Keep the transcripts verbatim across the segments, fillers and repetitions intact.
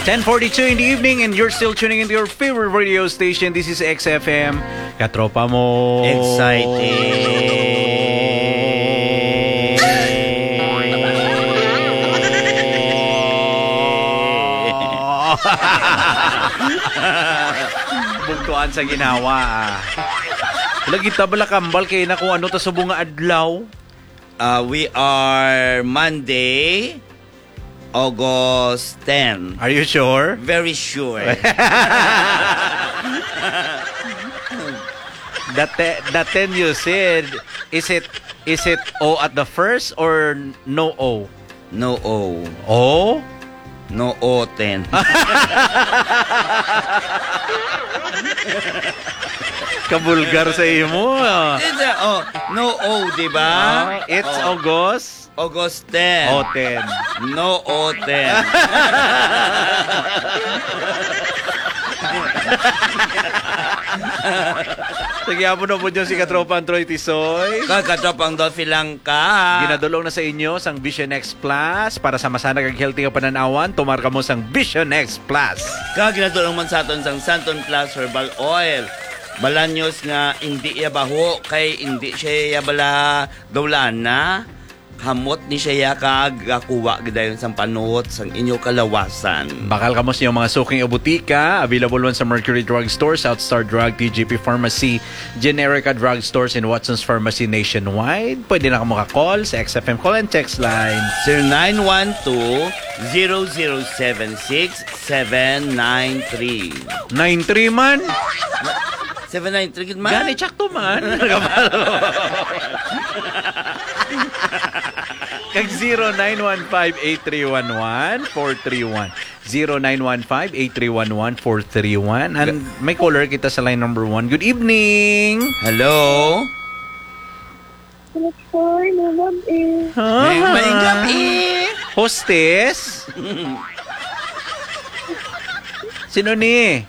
ten forty-two in the evening and you're still tuning into your favorite radio station. This is X F M. Katropa mo. Exciting. Bugtuan sa ginawa. Lagi tabla kambal kay na kung ano ta sa bunga adlaw. Uh, we are Monday, August tenth. Are you sure? Very sure. That te- that ten you said, is it is it O at the first or no O? No O. O? No O ten. Kabulgar sa imo. It's a, oh, no O, di ba? Uh, it's oh. August. August tenth. O ten. No O ten. Sige, apo na po dyan si Katropang Troy Tisoy. Kakatropang Dolphy lang ka. Ginadulong na sa inyo sang Vision X Plus. Para sa masanag ang healthy ka pananawan, tumarka mo sang Vision X Plus. Kaginadulong man sa aton sang Santon Plus Herbal Oil. Balanyos nga hindi iya baho kay hindi siya iya bala dawlan na. Hamot ni siya kag akuwa gidayon sang panot sang inyo kalawasan. Bakal kamo sa mga suking o butika. Available man sa Mercury Drug Store, Southstar Drug, T G P Pharmacy, Generica Drug Stores, and Watson's Pharmacy nationwide. Pwede na kamo ka-call sa X F M call and text line zero nine one two, zero zero seven six, seven nine three. nine three man. seven nine three man? Gani, tsakto man. Kag zero nine one five, eight three one one, four three one. zero nine one five, eight three one one, four three one. And may caller kita sa line number one. Good evening. Hello? Good morning, Huh? May gabi. Hostess? Sino ni?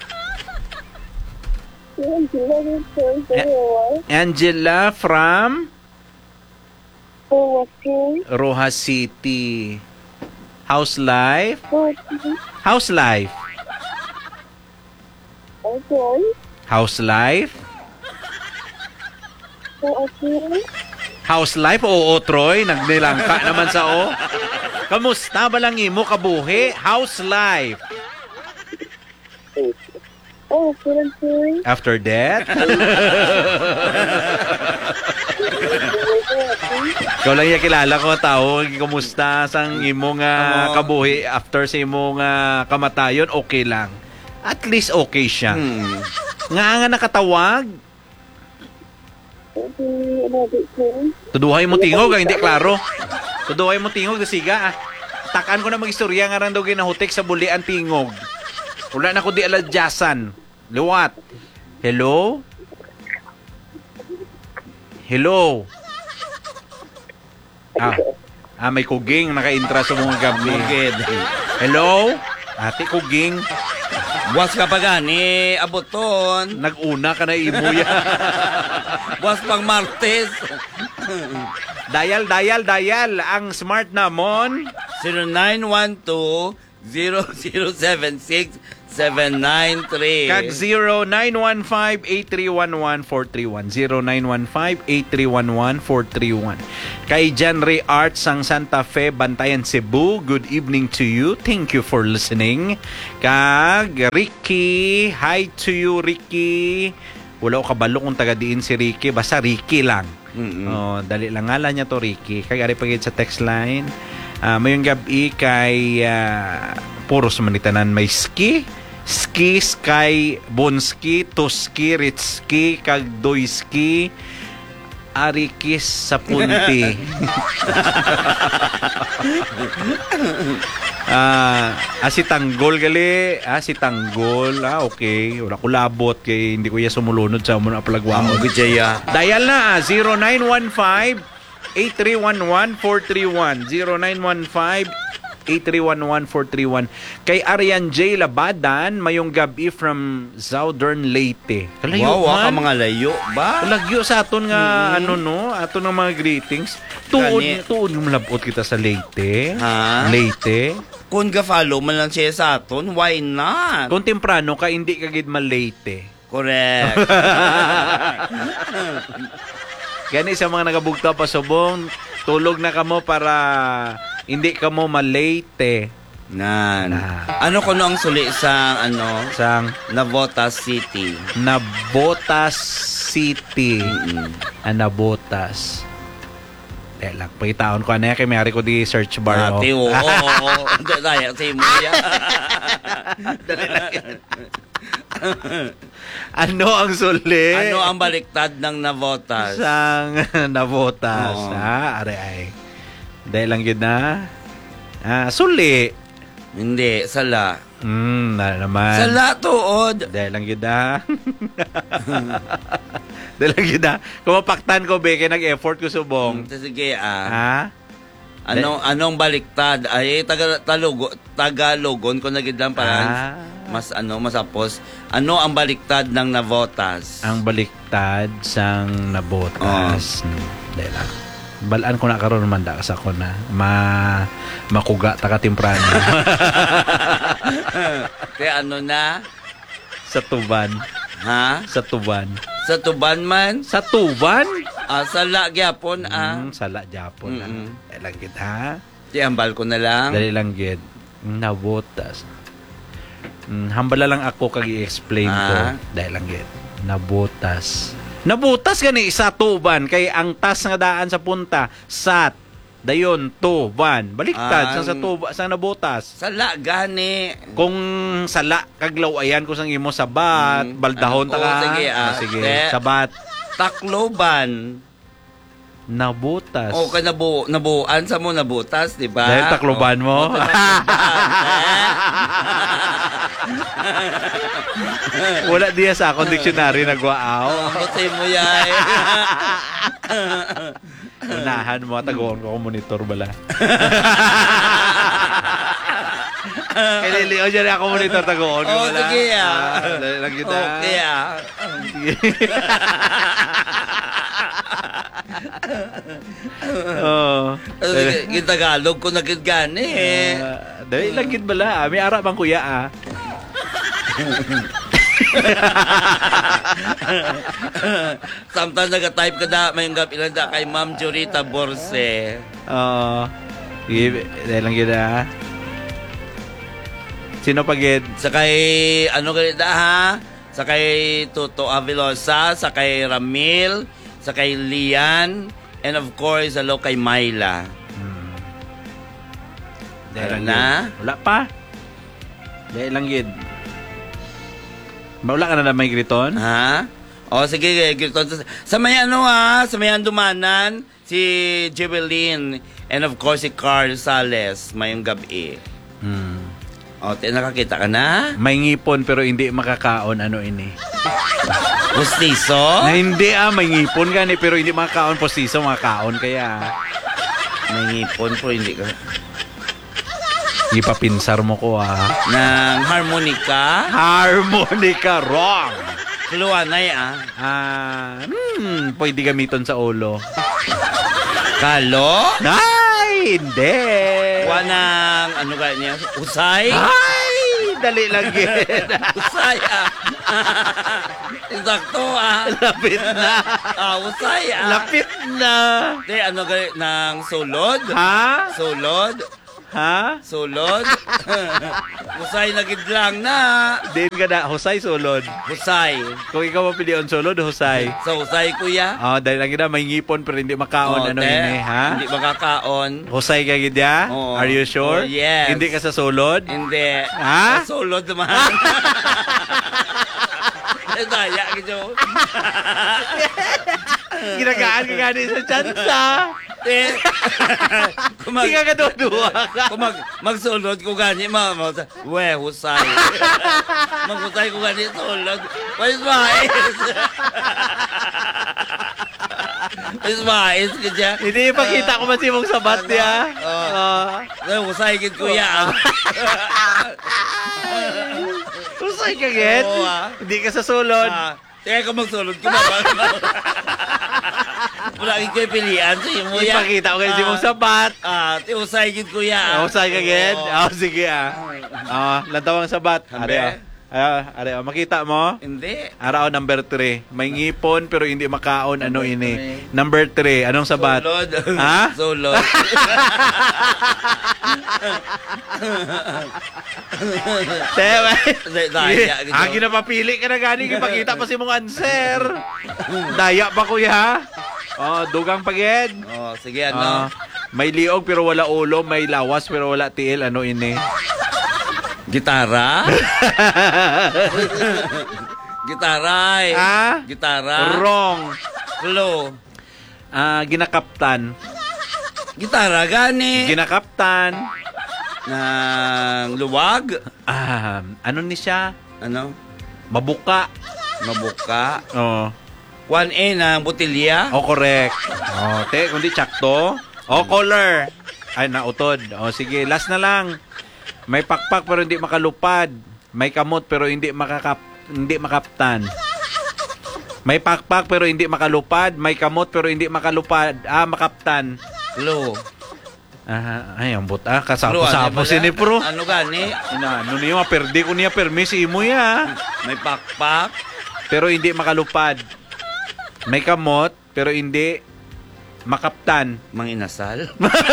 Angela from Rojas City. House life? House life? Okay. House life? Okay. House life? Oo, Troy. Nagnilangka naman sa O. Kamusta ba lang imo kabuhi? House life? Oh, okay. After that? Ikaw lang yung kilala ko, tao. Kumusta sang imong uh, kabuhi after sa imong uh, kamatayon, okay lang. At least okay siya. Hmm. Nga nga nakatawag. Tuduhay mo tingog, hindi klaro. Tuduhay mo tingog, dasiga ah. Takan ko na mag-istorya nga rin daw ginahutik sa bulian tingog. Wala na ko di aladyasan. Luwat. Hello? Hello? Ah, ah may kuging naka-intra sa mga gabi. Hello? Ate kuging. Buwas ka pa gani, abuton. Nag-una ka na imuya. Buwas pang Martes. Dial, dial, dial. Ang smart namon. zero nine one two, zero zero seven six, seven nine three. Kag zero nine one five, eight three one one, four three one. zero nine one five, eight three one one, four three one. Kay Genre Arts ang Santa Fe, Bantayan, Cebu. Good evening to you. Thank you for listening. Kag Ricky. Hi to you, Ricky. Wala ko kabalo kung taga diin si Ricky. Basta Ricky lang. Mm-hmm. Oh, dali lang ngala niya to, Ricky. Kag ari pagit sa text line. Uh, mayong gabi kay uh, puros manitanan may ski. Ski, Sky, Bonski, Toski, Ritski, Kagdoyski, Arikis sa punti. Ah, uh, si Tanggol gali, ah si Tanggol. Ah, okay. Wala ko labot kay hindi ko ya sumulunod sa muna palagwa mo. Vijaya. Dial na zero nine one five, eight three one one, four three one. zero nine one five, eight three one one, four three one. Kay Arian J. Labadan, mayong gabi from Southern Leyte. Wow, wow, ka mga layo ba? Lagyo sa aton nga, hmm. ano no, aton ng mga greetings. Tuod, Gani. tuod ng malabot kita sa Leyte. Ha? Leyte. kung ga-follow man lang siya sa aton, why not? Kung temprano ka, hindi ka gid malate. Correct. Gani sa mga nagabugta pa subong, tulog na kamo para hindi ka mo malate. Nan. Na. Ano ko no ang suli sa ano Sang Navotas City? Nabotas City. Mm. Ah, Nabotas. Eh lang, pagitaon ko na kay may ko di search bar. Ate, oo. Oo. Daya, say mo yan. Ano ang suli? Ano ang baliktad ng Navotas? Sang Nabotas. Oo. Ha? Are ay. Dahil lang yun na. Ah, suli. Hindi, sala. Hmm, na naman. Sala tuod. Dahil lang yun na. Dahil lang yun na. Kumapaktan ko, be, kaya nag-effort ko subong. Hmm, sige ah. Ha? Anong anong baliktad? Ay taga talugo, Tagalogon ko nagidlan para Ah. mas ano masapos. Ano ang baliktad ng Navotas? Ang baliktad sang Nabotas. Hmm, dahil lang. Balaan ko na karon man da sa ko na ma makuga ta ka temprano Kaya ano na? sa tuban, Ha? sa tuban. Sa tuban man? Sa tuban? Ah, sala gyapon ah. Mm, sala Japon na. Mm-mm. Dahil lang gid ha. Tiambal ko na lang. Dali lang gid. Nabotas. Mm, hambala lang ako kag i-explain ko. Ah. Dahil lang gid. Nabotas. Nabutas gani sa tuban kay ang tas nga daan sa punta sat dayon tuban. Baliktad Ang- sang sa tuba sang nabutas. Sala gani. Kung sala kaglaw ayan ko sang imo sabat, Mm. baldahon ta Oo, ka. sige, ah. sige, Te- sabat. Takloban. Nabutas. O ka nabu nabuan sa mo nabutas, di ba? Dahil takloban mo. O, takloban, Wala diya sa akong dictionary nagwaaw. Ano say mo yay? Unahan mo, tagoon ko kung monitor bala. Kaya liliw dyan ako monitor, tagoon ko Oh, bala. sige ah. Dali lang kita. Okay ah. Oo. Yung Tagalog ko na gani eh. Ah, Dali lang gid bala. May ara bang kuya ah. Sometimes nag-type ka da, may gap ilan da kay Ma'am Jurita Borse. Oo. Sige, dahil lang gid ah. Sino pa gid? Sa kay, ano ganit da ha? Sa kay Toto Avilosa, sa kay Ramil, sa kay Lian, and of course, hello kay Myla. Dahil lang na? gid. Wala pa. Dahil lang gid. Wala ka na na may griton? Ha? O sige, Gilton. Sa may ano ha, sa may andumanan, si Jewelyn, and of course si Carl Sales, mayong gabi. Hmm. O, te, nakakita ka na? May ngipon pero hindi makakaon ano ini. Gustiso? Na hindi ah, may ngipon gani pero hindi makakaon postiso makakaon kaya May ngipon po, hindi ka. ipapinsar mo ko ah. Ng harmonica? Harmonica wrong. Kluanay ah. Ah, hmm, pwede gamiton sa ulo. Kalo? Ay, hindi. Wanang, ano kaya niya? Usay? Ay, dali lang gid. Usay ah. Insakto ah. Lapit na. Ah, usay ah. Lapit na. Te, ano kaya, ng sulod? Ha? Sulod? Ha? Sulod? Husay na gidlang na. Din ka na, husay sulod. Husay. Kung ikaw mapilion sulod, husay. Sa husay, kuya. Oh, dahil lang gina, may ngipon pero hindi makaon. Oh, ano te, ini, ha? Hindi makakaon. Husay ka gidya? Oo. Are you sure? Oh, yes. Hindi ka sa sulod? Hindi. Ha? Sa sulod naman. Daya, gito. Ginagaan ka gani sa tsansa. Eh, kung mag, Hindi ka kaduduwa ka. kung mag, magsulod ko gani, ma, ma, we, husay. Maghusay ko gani, sulod. Wais mais. Wais mais, kaya. Hindi ipakita ko man si mong sabat niya. Oo. Oh. Ay, husay gid kuya. ah. Husay ka gid. Oo, ah. Hindi ka sa sulod. Ah, teka ka magsulod ko ba? lagi ko pilihan sa imo ya. Ipakita ko kayo si mong sabat. Ah, ti usay gid kuya. Oh, say ka again? Oo. Oh, sige ah. Oh, lantawang sabat. Hambe. Are, ah, are, oh, makita mo? Hindi. Araw number three. May ngipon pero hindi makaon. Ano ini? Number three. Anong sabat? Sulod. Ha? Sulod. Tewe. Daya, gito. Agi na papili ka na gani. Ipakita pa si mong answer. Daya pa kuya. Oh, dugang pagid. Oh, sige Oh, ano. may liog pero wala ulo. May lawas pero wala tiil. Ano ini? Gitara? Gitara eh. Ah? Gitara? Wrong. Klo. Ah, ginakaptan. Gitara gani. Ginakaptan. Nang luwag. Ah, ano ni siya? Ano? Mabuka. Mabuka. Oh. Kwan eh ng botilya. Oh, correct. Oh, te, kundi tsakto. Oh, color. Ay, nautod. Oh, sige, last na lang. May pakpak pero hindi makalupad. May kamot pero hindi makakap hindi makaptan. May pakpak pero hindi makalupad. May kamot pero hindi makalupad. Ah, makaptan. Klo. Ah, ay, ang buta. Klo, Kasapo-sapo ano si pala? ni pro. Ano gani? Ina, ano niyo, perdi ko niya permisi mo ya. May pakpak. Pero hindi makalupad. May kamot pero hindi makaptan. Manginasal.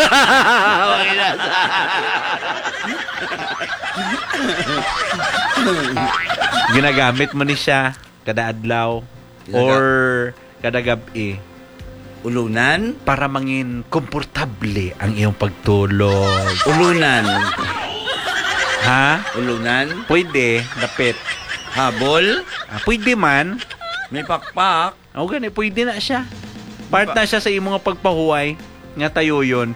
Ginagamit mo ni siya kada adlaw or kada gabi Ulunan. para mangin komportable ang iyong pagtulog. Ulunan. Ha? Ulunan. Pwede, dapit. Habol. Ah, pwede man. May pakpak. O gani, pwede na siya. Part na siya sa iyong mga pagpahuway. Nga tayo yun.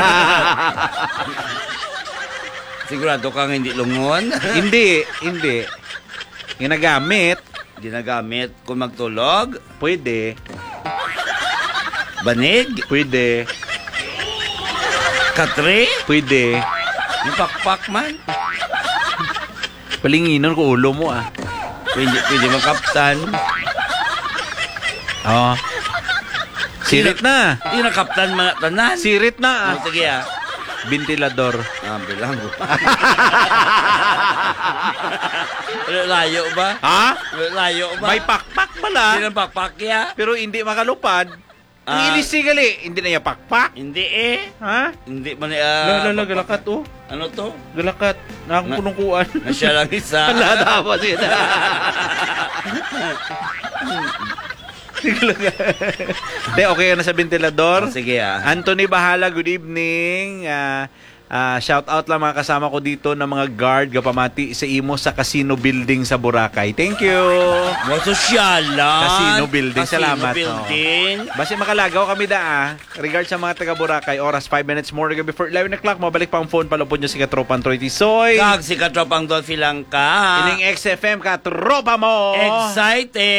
Sigurado kang hindi lungon. Hindi, hindi. Ginagamit, Ginagamit kung magtulog. pwede, Banig. pwede, Katre. pwede. May pakpak man. Palinginon ko ulo mo ah. Pwede, pwede makaptan. Oo. Sirit na. Hindi na kaptan mga tanan. Sirit na ah. Oh, sige ah. Ventilador. Ah, bilang ko. Layo ba? Ha? Layo ba? May pakpak pala. Hindi na pakpak ya. Pero hindi makalupad. Ang Ah. ilisi gali. Hindi na yung pakpak. Hindi eh. Ha? Hindi man uh, Lala, galakat oh. Ano to? Galakat. Na akong Na- punungkuan. Na siya lang isa. Wala tapos yun. Hindi, okay ka na sa ventilador. Oh, sige ah. Anthony Bahala, good evening. Ah, ah, shout out lang mga kasama ko dito na mga guard gapamati sa imo sa Casino Building sa Boracay. Thank you. Mo sosyalan. Casino Building, Casino salamat, Building. Basta makalagaw kami da ah. Regards sa mga taga Boracay, oras five minutes more gabi before eleven o'clock. Mabalik pa ang phone, palupon nyo si Katropang Troy Tisoy. Kag si Katropang Dolphy lang ka. Ining X F M Katropa mo. Excited.